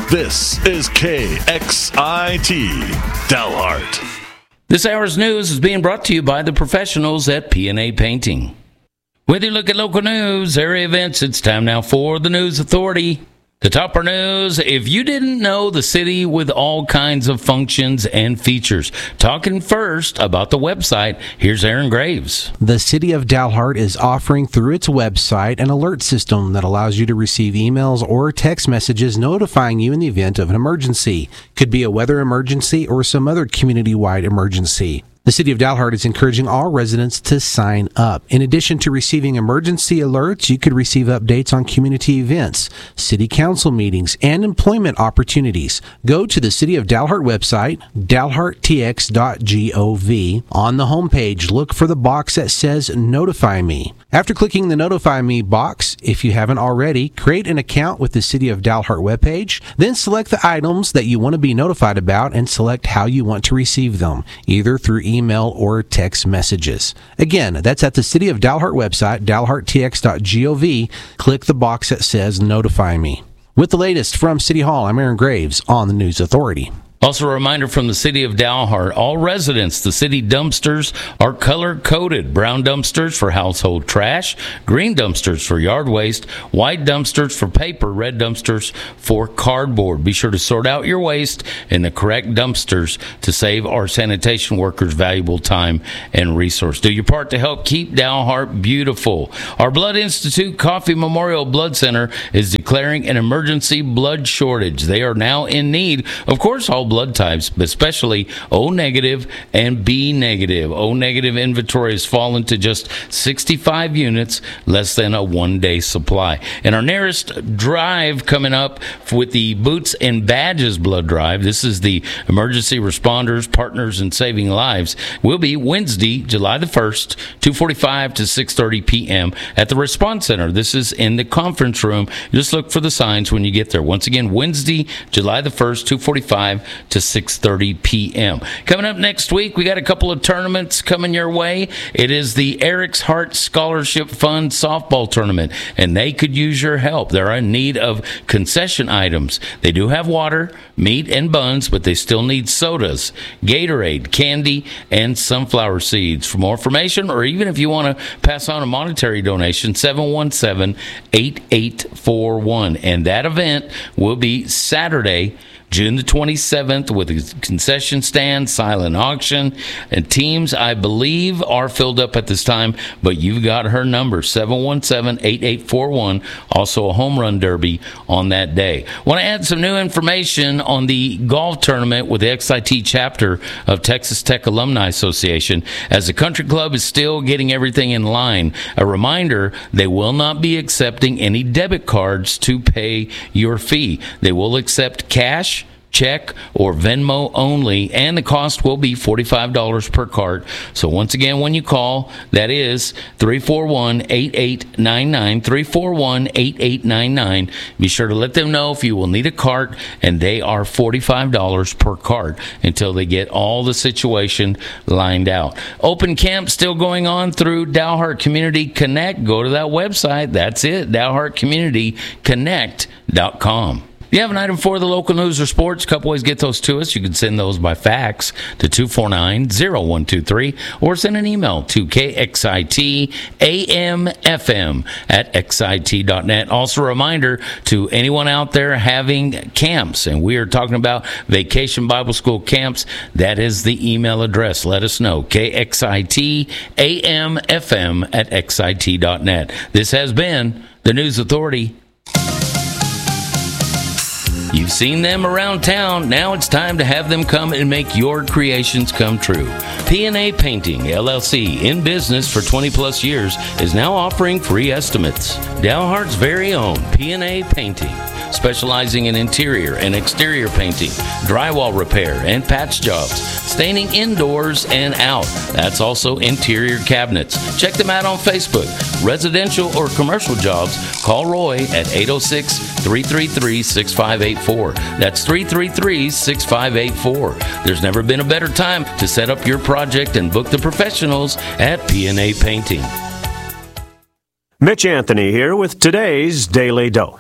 This is KXIT Dalhart. This hour's news is being brought to you by the professionals at P&A Painting. With you look at local news, area events, it's time now for the News Authority. The topper news, if you didn't know, the city with all kinds of functions and features. Talking first about the website, here's Aaron Graves. The City of Dalhart is offering through its website an alert system that allows you to receive emails or text messages notifying you in the event of an emergency. Could be a weather emergency or some other community-wide emergency. The City of Dalhart is encouraging all residents to sign up. In addition to receiving emergency alerts, you could receive updates on community events, city council meetings, and employment opportunities. Go to the City of Dalhart website, dalharttx.gov. On the homepage, look for the box that says Notify Me. After clicking the Notify Me box, if you haven't already, create an account with the City of Dalhart webpage, then select the items that you want to be notified about and select how you want to receive them, either through email or text messages. Again, that's at the City of Dalhart website, dalharttx.gov. Click the box that says Notify Me. With the latest from City Hall, I'm Aaron Graves on the News Authority. Also a reminder from the City of Dalhart, all residents, the city dumpsters are color-coded. Brown dumpsters for household trash, green dumpsters for yard waste, white dumpsters for paper, red dumpsters for cardboard. Be sure to sort out your waste in the correct dumpsters to save our sanitation workers valuable time and resource. Do your part to help keep Dalhart beautiful. Our Blood Institute Coffee Memorial Blood Center is declaring an emergency blood shortage. They are now in need, of course, all blood types, but especially O negative and B negative. O negative inventory has fallen to just 65 units, less than a one-day supply. And our nearest drive coming up with the Boots and Badges blood drive, this is the Emergency Responders, Partners in Saving Lives, will be Wednesday, July the 1st, 2:45 to 6:30 p.m. at the Response Center. This is in the conference room. Just look for the signs when you get there. Once again, Wednesday, July the 1st, 2:45 to 6:30 p.m. Coming up next week, we got a couple of tournaments coming your way. It is the Eric's Heart Scholarship Fund softball tournament, and they could use your help. They're in need of concession items. They do have water, meat, and buns, but they still need sodas, Gatorade, candy, and sunflower seeds. For more information, or even if you want to pass on a monetary donation, 717-8841. And that event will be Saturday, June the 27th, with a concession stand, silent auction, and teams, I believe, are filled up at this time, but you've got her number, 717-8841, also a home run derby on that day. Want to add some new information on the golf tournament with the XIT chapter of Texas Tech Alumni Association, as the country club is still getting everything in line. A reminder, they will not be accepting any debit cards to pay your fee. They will accept cash, check, or Venmo only, and the cost will be $45 per cart. So once again, when you call, that is 341-8899, 341-8899. Be sure to let them know if you will need a cart, and they are $45 per cart until they get all the situation lined out. Open camp still going on through Dalhart Community Connect. Go to that website. That's it, dalhartcommunityconnect.com. If you have an item for the local news or sports, a couple ways to get those to us. You can send those by fax to 249-0123 or send an email to kxitamfm@xit.net. Also a reminder to anyone out there having camps, and we are talking about Vacation Bible School camps, that is the email address. Let us know, kxitamfm@xit.net. This has been the News Authority. You've seen them around town. Now it's time to have them come and make your creations come true. P&A Painting, LLC, in business for 20-plus years, is now offering free estimates. Dalhart's very own P&A Painting, specializing in interior and exterior painting, drywall repair, and patch jobs, staining indoors and out. That's also interior cabinets. Check them out on Facebook. Residential or commercial jobs, call Roy at 806-333-6584. That's 333-6584. There's never been a better time to set up your project and book the professionals at P&A Painting. Mitch Anthony here with today's Daily Dose.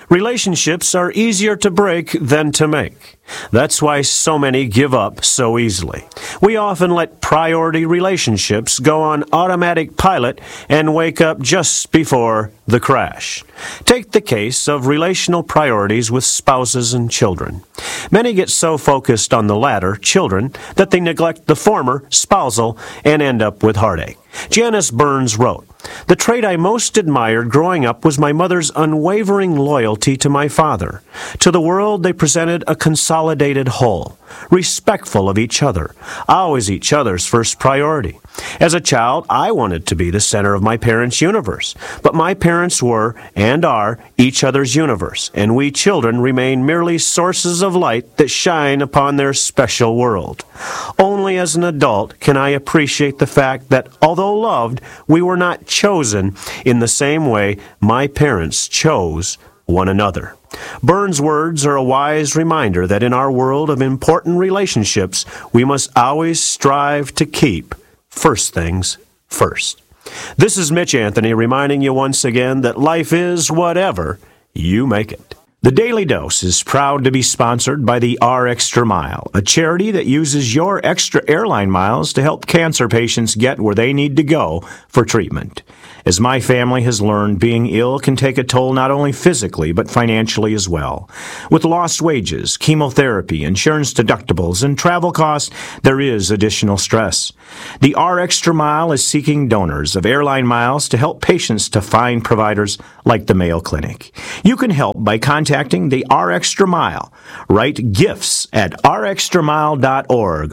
Relationships are easier to break than to make. That's why so many give up so easily. We often let priority relationships go on automatic pilot and wake up just before the crash. Take the case of relational priorities with spouses and children. Many get so focused on the latter, children, that they neglect the former, spousal, and end up with heartache. Janice Burns wrote, "The trait I most admired growing up was my mother's unwavering loyalty to my father. To the world they presented a consolidated whole, respectful of each other, always each other's first priority. As a child, I wanted to be the center of my parents' universe, but my parents were and are each other's universe, and we children remain merely sources of light that shine upon their special world. Only as an adult can I appreciate the fact that, although loved, we were not chosen in the same way my parents chose one another." Burns' words are a wise reminder that in our world of important relationships, we must always strive to keep first things first. This is Mitch Anthony reminding you once again that life is whatever you make it. The Daily Dose is proud to be sponsored by the R Extra Mile, a charity that uses your extra airline miles to help cancer patients get where they need to go for treatment. As my family has learned, being ill can take a toll not only physically, but financially as well. With lost wages, chemotherapy, insurance deductibles, and travel costs, there is additional stress. The R Extra Mile is seeking donors of airline miles to help patients to find providers like the Mayo Clinic. You can help by contacting the R Extra Mile. Write gifts at rextramile.org,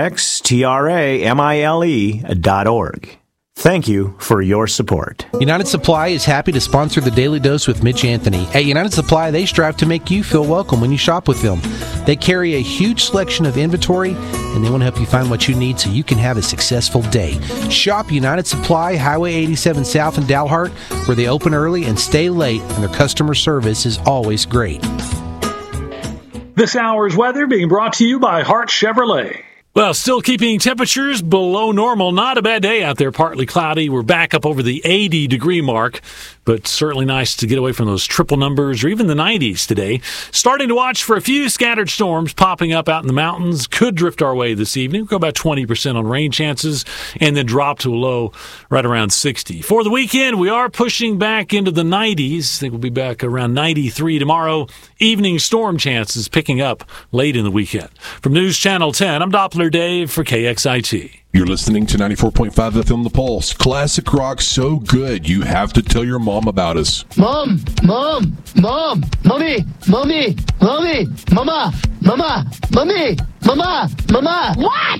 rxtramile.org. Thank you for your support. United Supply is happy to sponsor the Daily Dose with Mitch Anthony. At United Supply, they strive to make you feel welcome when you shop with them. They carry a huge selection of inventory, and they want to help you find what you need so you can have a successful day. Shop United Supply, Highway 87 South in Dalhart, where they open early and stay late, and their customer service is always great. This hour's weather being brought to you by Hart Chevrolet. Well, still keeping temperatures below normal. Not a bad day out there. Partly cloudy. We're back up over the 80-degree mark, but certainly nice to get away from those triple numbers or even the 90s today. Starting to watch for a few scattered storms popping up out in the mountains. Could drift our way this evening. We'll go about 20% on rain chances and then drop to a low right around 60. For the weekend, we are pushing back into the 90s. I think we'll be back around 93 tomorrow. Evening storm chances picking up late in the weekend. From News Channel 10, I'm Doppler Dave for KXIT. You're listening to 94.5 FM The Pulse. Classic rock so good, you have to tell your mom about us. Mom, Mom, Mom, Mommy, Mommy, Mommy, Mama, Mama, Mommy, Mama, Mama. What?